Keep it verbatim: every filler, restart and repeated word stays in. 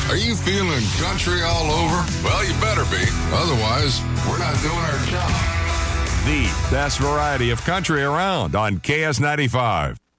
Are you feeling country all over? Well, you better be. Otherwise, we're not doing our job. The best variety of country around on K S ninety-five.